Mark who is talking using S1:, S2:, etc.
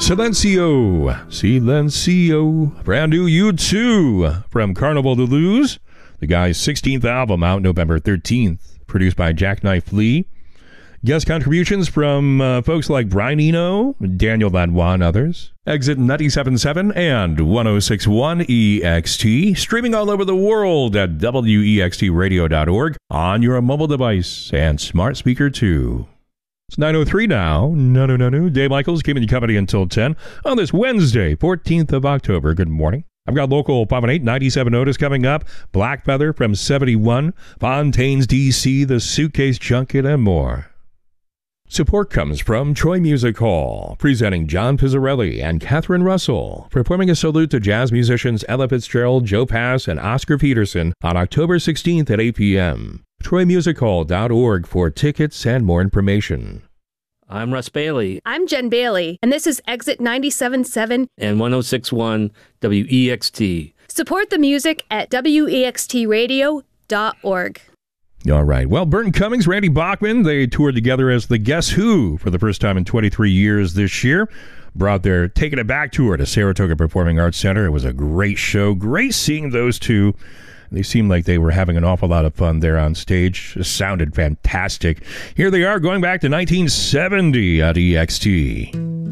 S1: Silencio, brand new U2 from Carnival de Luz, the guy's 16th album out November 13th, produced by Jackknife Lee. Guest contributions from folks like Brian Eno, Daniel Lanois, and others. Exit 97.7 and 106.1 EXT, streaming all over the world at wextradio.org on your mobile device and smart speaker too. It's 9:03 now. No. Dave Michaels keeping you company until 10 on this Wednesday, 14th of October. Good morning. I've got local 518-97 notice coming up. Black Feather from 71, Fontaine's DC, The Suitcase Junket, and more. Support comes from Troy Music Hall, presenting John Pizzarelli and Catherine Russell, performing a salute to jazz musicians Ella Fitzgerald, Joe Pass, and Oscar Peterson on October 16th at 8 p.m. TroyMusicHall.org for tickets and more information.
S2: I'm Russ Bailey.
S3: I'm Jen Bailey, and this is Exit 97.7
S2: and 106.1 WEXT.
S3: Support the music at wextradio.org.
S1: All right. Well, Burton Cummings, Randy Bachman, they toured together as the Guess Who for the first time in 23 years this year. Brought their Taking It Back tour to Saratoga Performing Arts Center. It was a great show. Great seeing those two. They seemed like they were having an awful lot of fun there on stage. It sounded fantastic. Here they are going back to 1970 at EXT.